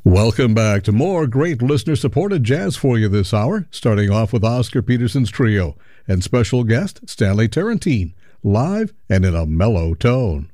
Welcome back to more great listener-supported jazz for you this hour, starting off with Oscar Peterson's trio and special guest Stanley Tarantine, live and in a mellow tone.